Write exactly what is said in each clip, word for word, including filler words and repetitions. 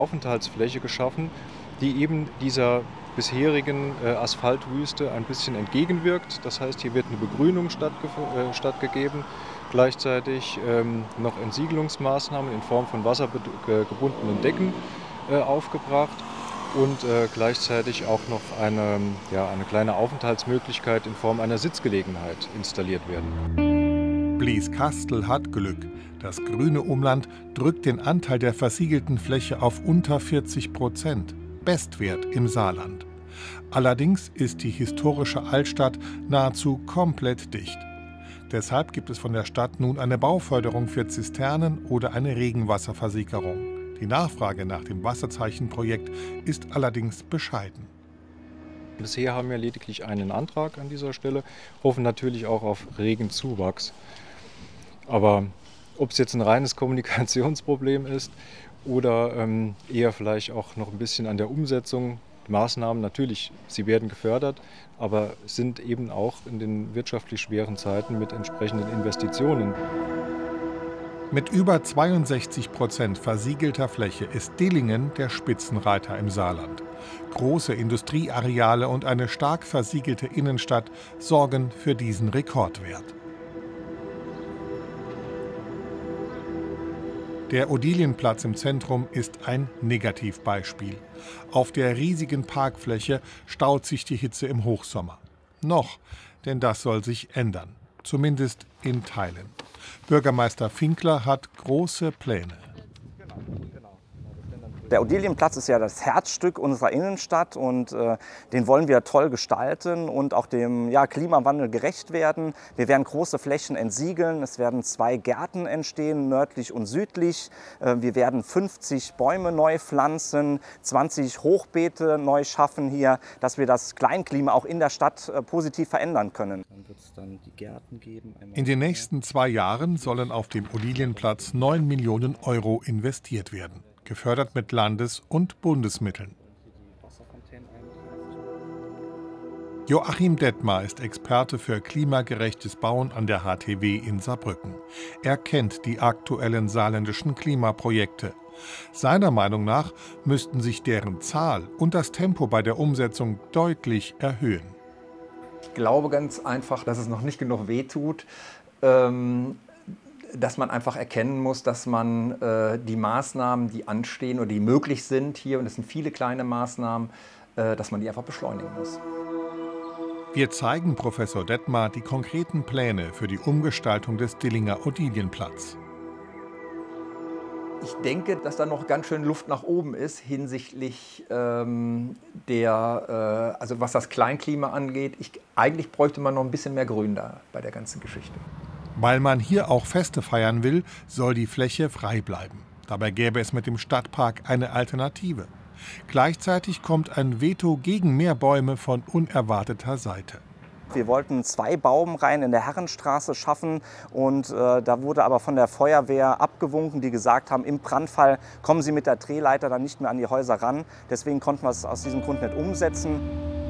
Aufenthaltsfläche geschaffen, die eben dieser bisherigen äh, Asphaltwüste ein bisschen entgegenwirkt. Das heißt, hier wird eine Begrünung stattgef- äh, stattgegeben, gleichzeitig ähm, noch Entsiegelungsmaßnahmen in Form von wassergebundenen Decken äh, aufgebracht und äh, gleichzeitig auch noch eine, ja, eine kleine Aufenthaltsmöglichkeit in Form einer Sitzgelegenheit installiert werden. Blieskastel hat Glück. Das grüne Umland drückt den Anteil der versiegelten Fläche auf unter vierzig Prozent. Bestwert im Saarland. Allerdings ist die historische Altstadt nahezu komplett dicht. Deshalb gibt es von der Stadt nun eine Bauförderung für Zisternen oder eine Regenwasserversickerung. Die Nachfrage nach dem Wasserzeichenprojekt ist allerdings bescheiden. Bisher haben wir lediglich einen Antrag an dieser Stelle, hoffen natürlich auch auf regen Zuwachs. Aber ob es jetzt ein reines Kommunikationsproblem ist oder ähm, eher vielleicht auch noch ein bisschen an der Umsetzung, Maßnahmen, natürlich, sie werden gefördert, aber sind eben auch in den wirtschaftlich schweren Zeiten mit entsprechenden Investitionen. Mit über zweiundsechzig Prozent versiegelter Fläche ist Dillingen der Spitzenreiter im Saarland. Große Industrieareale und eine stark versiegelte Innenstadt sorgen für diesen Rekordwert. Der Odilienplatz im Zentrum ist ein Negativbeispiel. Auf der riesigen Parkfläche staut sich die Hitze im Hochsommer. Noch, denn das soll sich ändern. Zumindest in Teilen. Bürgermeister Finkler hat große Pläne. Der Odilienplatz ist ja das Herzstück unserer Innenstadt und äh, den wollen wir toll gestalten und auch dem ja, Klimawandel gerecht werden. Wir werden große Flächen entsiegeln, es werden zwei Gärten entstehen, nördlich und südlich. Äh, wir werden fünfzig Bäume neu pflanzen, zwanzig Hochbeete neu schaffen hier, dass wir das Kleinklima auch in der Stadt äh, positiv verändern können. Dann wird es dann die Gärten geben. In den nächsten zwei Jahren sollen auf dem Odilienplatz neun Millionen Euro investiert werden. Gefördert mit Landes- und Bundesmitteln. Joachim Detmar ist Experte für klimagerechtes Bauen an der H T W in Saarbrücken. Er kennt die aktuellen saarländischen Klimaprojekte. Seiner Meinung nach müssten sich deren Zahl und das Tempo bei der Umsetzung deutlich erhöhen. Ich glaube ganz einfach, dass es noch nicht genug wehtut. Ähm dass man einfach erkennen muss, dass man äh, die Maßnahmen, die anstehen oder die möglich sind hier, und es sind viele kleine Maßnahmen, äh, dass man die einfach beschleunigen muss. Wir zeigen Professor Detmar die konkreten Pläne für die Umgestaltung des Dillinger Odilienplatz. Ich denke, dass da noch ganz schön Luft nach oben ist hinsichtlich ähm, der, äh, also was das Kleinklima angeht. Ich, eigentlich bräuchte man noch ein bisschen mehr Grün da bei der ganzen Geschichte. Weil man hier auch Feste feiern will, soll die Fläche frei bleiben. Dabei gäbe es mit dem Stadtpark eine Alternative. Gleichzeitig kommt ein Veto gegen mehr Bäume von unerwarteter Seite. Wir wollten zwei Baumreihen in der Herrenstraße schaffen und äh, da wurde aber von der Feuerwehr abgewunken, die gesagt haben, im Brandfall kommen Sie mit der Drehleiter dann nicht mehr an die Häuser ran. Deswegen konnten wir es aus diesem Grund nicht umsetzen.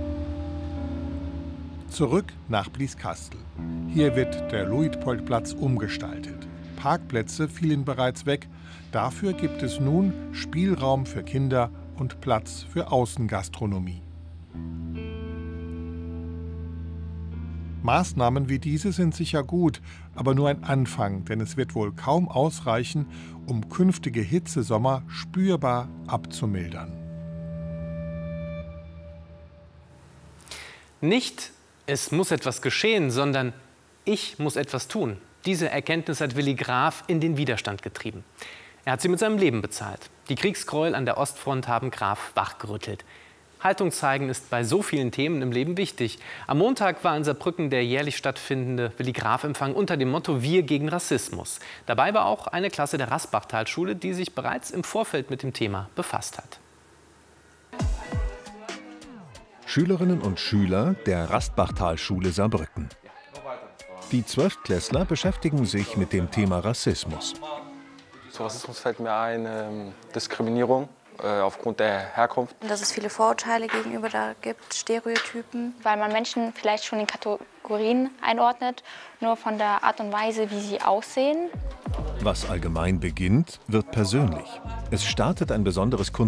Zurück nach Blieskastel. Hier wird der Luitpoldplatz umgestaltet. Parkplätze fielen bereits weg. Dafür gibt es nun Spielraum für Kinder und Platz für Außengastronomie. Maßnahmen wie diese sind sicher gut, aber nur ein Anfang, denn es wird wohl kaum ausreichen, um künftige Hitzesommer spürbar abzumildern. Nicht, es muss etwas geschehen, sondern ich muss etwas tun. Diese Erkenntnis hat Willi Graf in den Widerstand getrieben. Er hat sie mit seinem Leben bezahlt. Die Kriegsgräuel an der Ostfront haben Graf wachgerüttelt. Haltung zeigen ist bei so vielen Themen im Leben wichtig. Am Montag war in Saarbrücken der jährlich stattfindende Willi-Graf-Empfang unter dem Motto Wir gegen Rassismus. Dabei war auch eine Klasse der Rasbachtal-Schule, die sich bereits im Vorfeld mit dem Thema befasst hat. Schülerinnen und Schüler der Rasbachtal-Schule Saarbrücken. Die Zwölftklässler beschäftigen sich mit dem Thema Rassismus. Zu Rassismus fällt mir ein ähm, Diskriminierung äh, aufgrund der Herkunft. Dass es viele Vorurteile gegenüber da gibt, Stereotypen. Weil man Menschen vielleicht schon in Kategorien einordnet, nur von der Art und Weise, wie sie aussehen. Was allgemein beginnt, wird persönlich. Es startet ein besonderes Kunst